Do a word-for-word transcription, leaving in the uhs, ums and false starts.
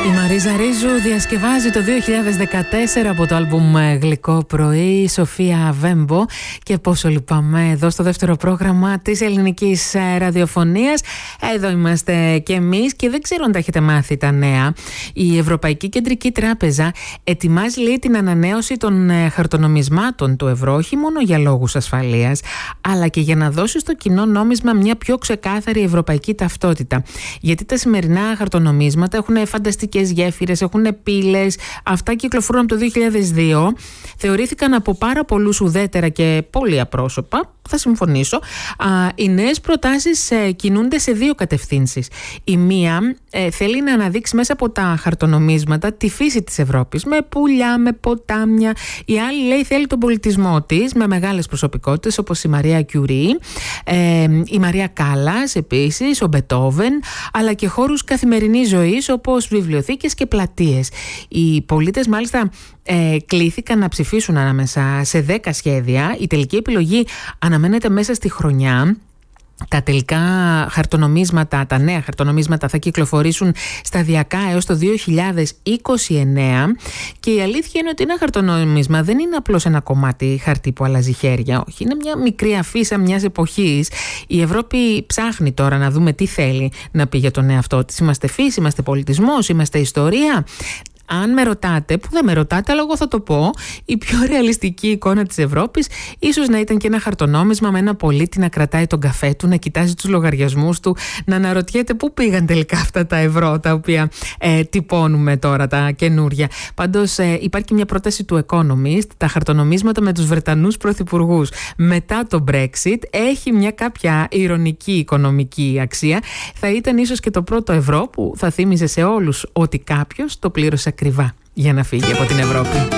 Η Μαρίζα Ρίζου διασκευάζει το δύο χιλιάδες δεκατέσσερα από το άλμπουμ Γλυκό Πρωί, η Σοφία Βέμπο, και πόσο λυπάμαι εδώ στο δεύτερο πρόγραμμα της ελληνικής ραδιοφωνίας. Εδώ είμαστε κι εμείς και δεν ξέρω αν τα έχετε μάθει τα νέα. Η Ευρωπαϊκή Κεντρική Τράπεζα ετοιμάζει, λέει, την ανανέωση των χαρτονομισμάτων του ευρώ, όχι μόνο για λόγους ασφαλείας, αλλά και για να δώσει στο κοινό νόμισμα μια πιο ξεκάθαρη ευρωπαϊκή ταυτότητα. Γιατί τα σημερινά χαρτονομίσματα έχουν φανταστικές γέφυρες, έχουν πύλες, αυτά κυκλοφορούν από το δύο χιλιάδες δύο, θεωρήθηκαν από πάρα πολλούς ουδέτερα και πολύ απρόσωπα. Θα συμφωνήσω. Α, οι νέες προτάσεις ε, κινούνται σε δύο κατευθύνσεις. Η μία ε, θέλει να αναδείξει μέσα από τα χαρτονομίσματα τη φύση της Ευρώπης, με πουλιά, με ποτάμια. Η άλλη, λέει, θέλει τον πολιτισμό της, με μεγάλες προσωπικότητες όπως η Μαρία Κιουρί, ε, η Μαρία Κάλλας επίσης, ο Μπετόβεν, αλλά και χώρους καθημερινής ζωής όπως βιβλιοθήκες και πλατείες. Οι πολίτες μάλιστα ε, κλήθηκαν να ψηφίσουν ανάμεσα σε δέκα σχέδια. Η τελική επιλογή αναμένεται μέσα στη χρονιά. Τα τελικά χαρτονομίσματα, τα νέα χαρτονομίσματα θα κυκλοφορήσουν σταδιακά έως το δύο χιλιάδες είκοσι εννέα, και η αλήθεια είναι ότι ένα χαρτονόμισμα δεν είναι απλώς ένα κομμάτι χαρτί που αλλάζει χέρια. Όχι, είναι μια μικρή αφίσα μιας εποχής. Η Ευρώπη ψάχνει τώρα να δούμε τι θέλει να πει για τον εαυτό της. Είμαστε φύση, είμαστε πολιτισμός, είμαστε ιστορία. Αν με ρωτάτε, που δεν με ρωτάτε, αλλά εγώ θα το πω, η πιο ρεαλιστική εικόνα της Ευρώπης ίσως να ήταν και ένα χαρτονόμισμα με ένα πολίτη να κρατάει τον καφέ του, να κοιτάζει τους λογαριασμούς του, να αναρωτιέται πού πήγαν τελικά αυτά τα ευρώ τα οποία ε, τυπώνουμε τώρα, τα καινούρια. Πάντως ε, υπάρχει και μια πρόταση του Economist, τα χαρτονομίσματα με τους Βρετανούς πρωθυπουργούς μετά το Brexit. Έχει μια κάποια ειρωνική οικονομική αξία. Θα ήταν ίσως και το πρώτο ευρώ που θα θύμιζε σε όλους ότι κάποιος το πλήρωσε ακριβά για να φύγει από την Ευρώπη.